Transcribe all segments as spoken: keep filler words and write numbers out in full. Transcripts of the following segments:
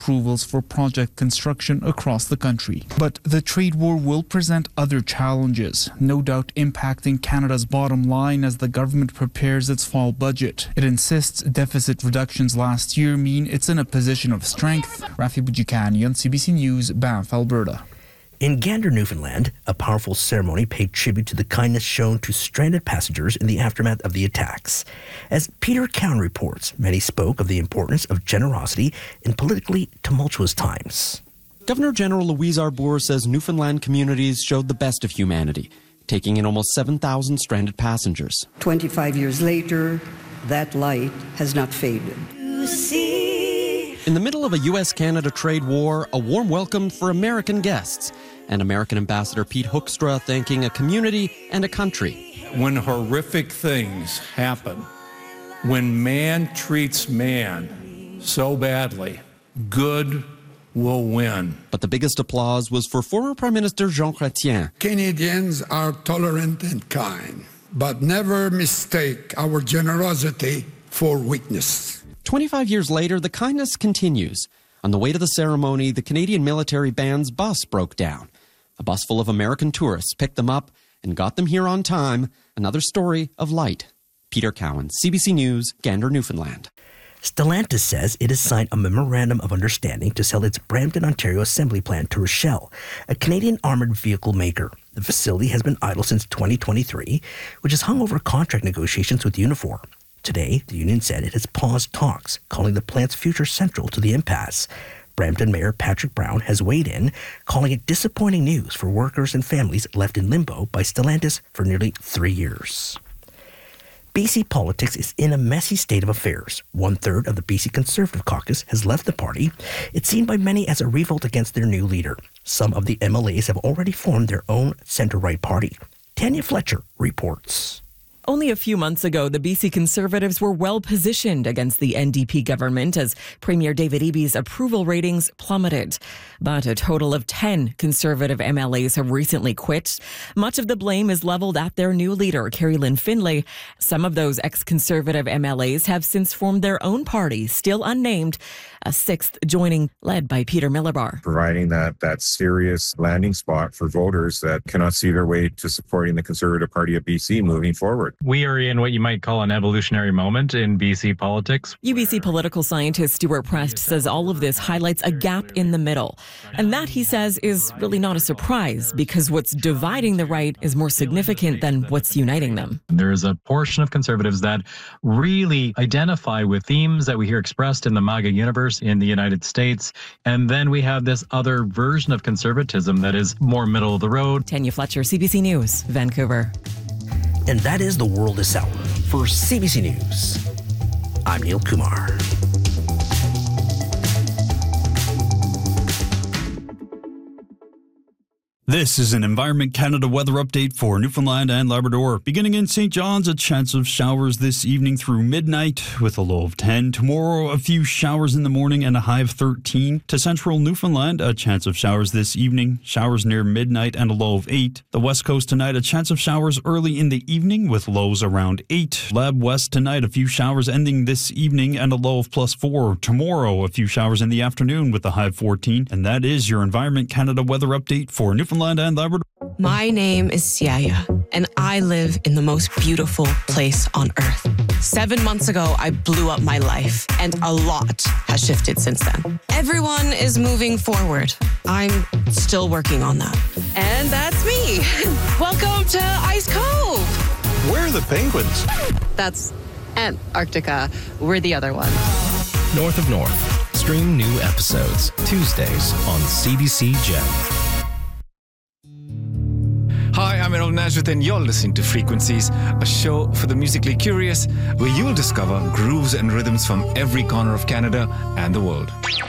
approvals for project construction across the country. But the trade war will present other challenges, no doubt impacting Canada's bottom line as the government prepares its fall budget. It insists deficit reductions last year mean it's in a position of strength. Rafi Boudjikanian, C B C News, Banff, Alberta. In Gander, Newfoundland, a powerful ceremony paid tribute to the kindness shown to stranded passengers in the aftermath of the attacks. As Peter Cowan reports, many spoke of the importance of generosity in politically tumultuous times. Governor General Louise Arbour says Newfoundland communities showed the best of humanity, taking in almost seven thousand stranded passengers. twenty-five years later, that light has not faded. You see. In the middle of a U S Canada trade war, a warm welcome for American guests, and American Ambassador Pete Hoekstra thanking a community and a country. When horrific things happen, when man treats man so badly, good will win. But the biggest applause was for former Prime Minister Jean Chrétien. Canadians are tolerant and kind, but never mistake our generosity for weakness. twenty-five years later, the kindness continues. On the way to the ceremony, the Canadian military band's bus broke down. A bus full of American tourists picked them up and got them here on time. Another story of light. Peter Cowan, C B C News, Gander, Newfoundland. Stellantis says it has signed a memorandum of understanding to sell its Brampton, Ontario assembly plant to Rochelle, a Canadian armored vehicle maker. The facility has been idle since twenty twenty-three, which has hung over contract negotiations with Unifor. Today, the union said it has paused talks, calling the plant's future central to the impasse. Brampton Mayor Patrick Brown has weighed in, calling it disappointing news for workers and families left in limbo by Stellantis for nearly three years. B C politics is in a messy state of affairs. One-third of the B C Conservative caucus has left the party. It's seen by many as a revolt against their new leader. Some of the M L As have already formed their own centre-right party. Tanya Fletcher reports. Only a few months ago, the B C Conservatives were well positioned against the N D P government as Premier David Eby's approval ratings plummeted. But a total of ten Conservative M L As have recently quit. Much of the blame is leveled at their new leader, Carrie Lynn Finlay. Some of those ex-Conservative M L As have since formed their own party, still unnamed, a sixth joining, led by Peter Millibar. Providing that, that serious landing spot for voters that cannot see their way to supporting the Conservative Party of B C moving forward. We are in what you might call an evolutionary moment in B C politics. U B C political scientist Stuart Prest says all of this highlights a gap in the middle. And that, he says, is really not a surprise because what's dividing the right is more significant than what's uniting them. There is a portion of conservatives that really identify with themes that we hear expressed in the MAGA universe in the United States. And then we have this other version of conservatism that is more middle of the road. Tanya Fletcher, C B C News, Vancouver. And that is The World This Hour. For C B C News, I'm Neil Kumar. This is an Environment Canada weather update for Newfoundland and Labrador. Beginning in Saint John's, a chance of showers this evening through midnight with a low of ten. Tomorrow, a few showers in the morning and a high of thirteen. To central Newfoundland, a chance of showers this evening. Showers near midnight and a low of eight. The west coast tonight, a chance of showers early in the evening with lows around eight. Lab west tonight, a few showers ending this evening and a low of plus four. Tomorrow, a few showers in the afternoon with a high of fourteen. And that is your Environment Canada weather update for Newfoundland and Labrador. My name is Siaya, and I live in the most beautiful place on earth. Seven months ago, I blew up my life, and a lot has shifted since then. Everyone is moving forward. I'm still working on that. And that's me. Welcome to Ice Cove. Where are the penguins? That's Antarctica. We're the other one. North of North. Stream new episodes Tuesdays on C B C Gem. Hi, I'm Errol Najrith and you're listening to Frequencies, a show for the musically curious where you'll discover grooves and rhythms from every corner of Canada and the world.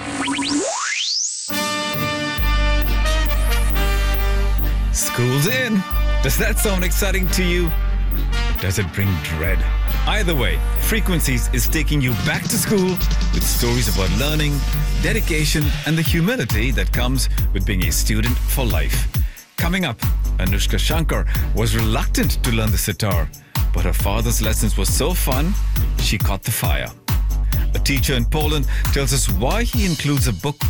School's in! Does that sound exciting to you? Does it bring dread? Either way, Frequencies is taking you back to school with stories about learning, dedication, and the humility that comes with being a student for life. Coming up, Anushka Shankar was reluctant to learn the sitar, but her father's lessons were so fun, she caught the fire. A teacher in Poland tells us why he includes a book